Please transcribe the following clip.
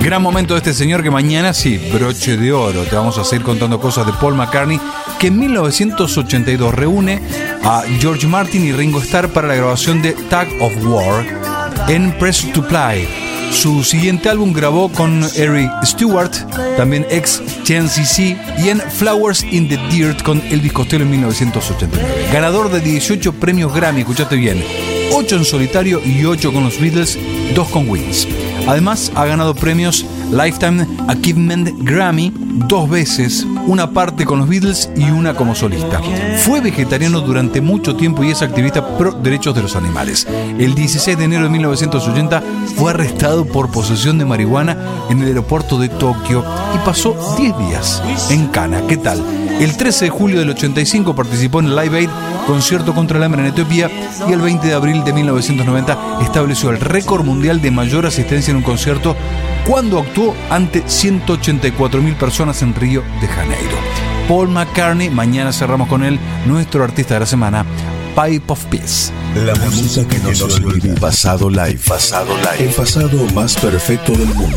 Gran momento de este señor que mañana, sí, broche de oro. Te vamos a seguir contando cosas de Paul McCartney, que en 1982 reúne a George Martin y Ringo Starr para la grabación de Tug of War en Press to Play. Su siguiente álbum grabó con Eric Stewart, también ex Chance C, y en Flowers in the Dirt con Elvis Costello en 1989. Ganador de 18 premios Grammy, escuchaste bien, 8 en solitario y 8 con los Beatles, 2 con Wings. Además ha ganado premios Lifetime Achievement Grammy 2 veces, una parte con los Beatles y una como solista. Fue vegetariano durante mucho tiempo y es activista pro derechos de los animales. El 16 de enero de 1980 fue arrestado por posesión de marihuana en el aeropuerto de Tokio y pasó 10 días en Cana. ¿Qué tal? El 13 de julio del 85 participó en el Live Aid, concierto contra el hambre en Etiopía, y el 20 de abril de 1990 estableció el récord mundial de mayor asistencia en un concierto cuando actuó ante 184.000 personas en Río de Janeiro. Paul McCartney, mañana cerramos con él, nuestro artista de la semana, Pipe of Peace. La música que nos olvida. Pasado Live. El pasado más perfecto del mundo.